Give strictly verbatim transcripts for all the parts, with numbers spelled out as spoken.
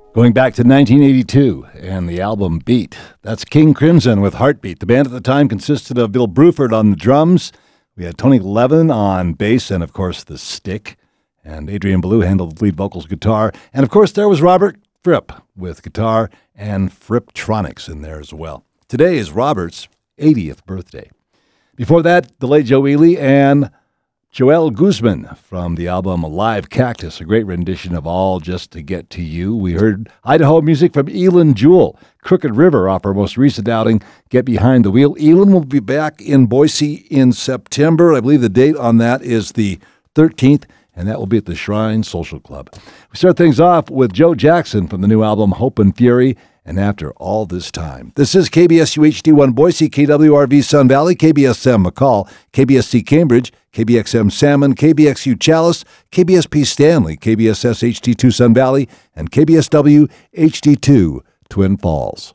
Going back to nineteen eighty-two and the album Beat. That's King Crimson with Heartbeat. The band at the time consisted of Bill Bruford on the drums. We had Tony Levin on bass and, of course, the stick. And Adrian Ballou handled the lead vocals guitar. And, of course, there was Robert Fripp with guitar and Fripptronics in there as well. Today is Robert's eightieth birthday. Before that, the late Joe Ely and Joel Guzman from the album Live Cactus, a great rendition of All Just to Get to You. We heard Idaho music from Elin Jewell, Crooked River off our most recent outing, Get Behind the Wheel. Elin will be back in Boise in September. I believe the date on that is the thirteenth, and that will be at the Shrine Social Club. We start things off with Joe Jackson from the new album Hope and Fury, and After All This Time. This is K B S U H D one Boise, K W R V Sun Valley, K B S M McCall, K B S C Cambridge, K B X M Salmon, K B X U Chalice, K B S P Stanley, K B S S H D two Sun Valley, and K B S W H D two Twin Falls.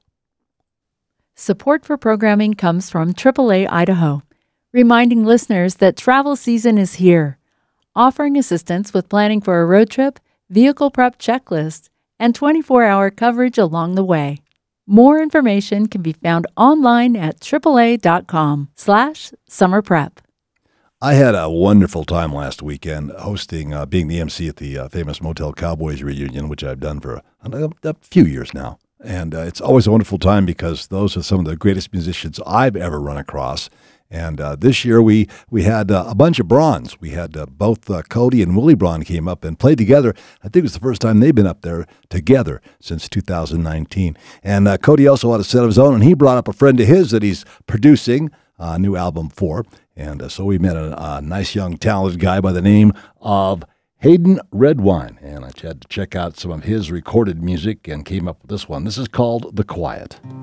Support for programming comes from triple A Idaho, reminding listeners that travel season is here, offering assistance with planning for a road trip, vehicle prep checklist, and twenty-four hour coverage along the way. More information can be found online at triple-a.com slash summer prep. I had a wonderful time last weekend hosting, uh, being the M C at the uh, famous Motel Cowboys reunion, which I've done for a, a few years now. And uh, it's always a wonderful time because those are some of the greatest musicians I've ever run across. And uh, this year we we had uh, a bunch of Brauns. We had uh, both uh, Cody and Willie Braun came up and played together. I think it was the first time they've been up there together since two thousand nineteen. And uh, Cody also had a set of his own, and he brought up a friend of his that he's producing a new album for. And uh, so we met a, a nice, young, talented guy by the name of Hayden Redwine. And I had to check out some of his recorded music and came up with this one. This is called The Quiet.